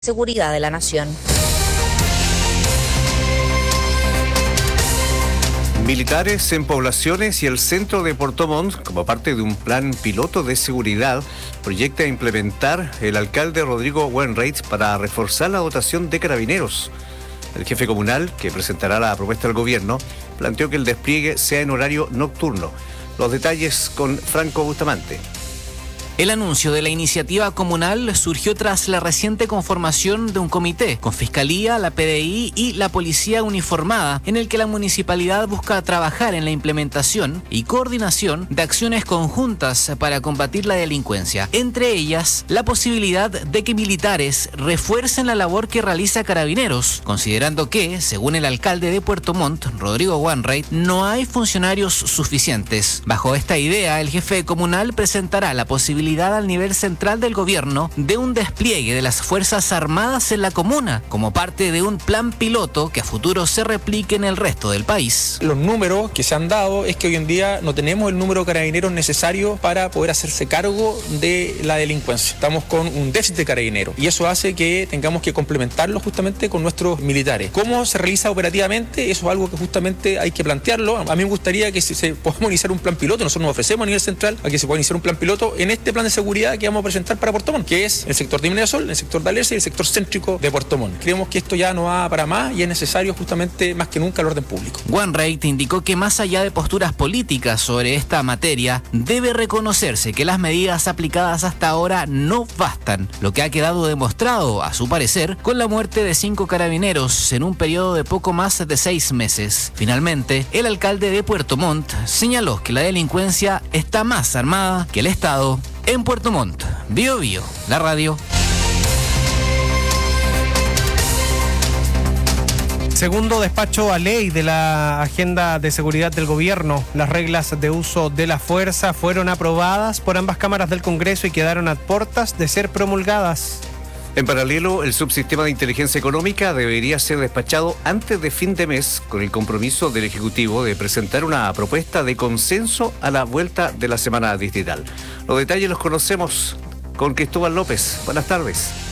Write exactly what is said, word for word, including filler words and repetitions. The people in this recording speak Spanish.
Seguridad de la Nación. Militares en poblaciones y el centro de Puerto Montt, como parte de un plan piloto de seguridad, proyecta implementar el alcalde Rodrigo Wainwright para reforzar la dotación de carabineros. El jefe comunal, que presentará la propuesta al gobierno, planteó que el despliegue sea en horario nocturno. Los detalles con Franco Bustamante. El anuncio de la iniciativa comunal surgió tras la reciente conformación de un comité con Fiscalía, la P D I y la Policía Uniformada, en el que la municipalidad busca trabajar en la implementación y coordinación de acciones conjuntas para combatir la delincuencia. Entre ellas, la posibilidad de que militares refuercen la labor que realiza Carabineros, considerando que, según el alcalde de Puerto Montt, Rodrigo Wainwright, no hay funcionarios suficientes. Bajo esta idea, el jefe comunal presentará la posibilidad al nivel central del gobierno de un despliegue de las Fuerzas Armadas en la comuna, como parte de un plan piloto que a futuro se replique en el resto del país. Los números que se han dado es que hoy en día no tenemos el número de carabineros necesario para poder hacerse cargo de la delincuencia. Estamos con un déficit de carabineros y eso hace que tengamos que complementarlo justamente con nuestros militares. ¿Cómo se realiza operativamente? Eso es algo que justamente hay que plantearlo. A mí me gustaría que se, se podamos iniciar un plan piloto. Nosotros nos ofrecemos a nivel central a que se pueda iniciar un plan piloto en este plan de seguridad que vamos a presentar para Puerto Montt, que es el sector de Inmediasol, el sector de Alerce y el sector céntrico de Puerto Montt. Creemos que esto ya no va para más y es necesario justamente más que nunca el orden público. Wainwright indicó que más allá de posturas políticas sobre esta materia, debe reconocerse que las medidas aplicadas hasta ahora no bastan, lo que ha quedado demostrado, a su parecer, con la muerte de cinco carabineros en un periodo de poco más de seis meses. Finalmente, el alcalde de Puerto Montt señaló que la delincuencia está más armada que el Estado en Puerto Montt. Bio Bio, la radio. Segundo despacho a ley de la Agenda de Seguridad del Gobierno. Las reglas de uso de la fuerza fueron aprobadas por ambas cámaras del Congreso y quedaron a puertas de ser promulgadas. En paralelo, el subsistema de inteligencia económica debería ser despachado antes de fin de mes, con el compromiso del Ejecutivo de presentar una propuesta de consenso a la vuelta de la semana distrital. Los detalles los conocemos con Cristóbal López. Buenas tardes.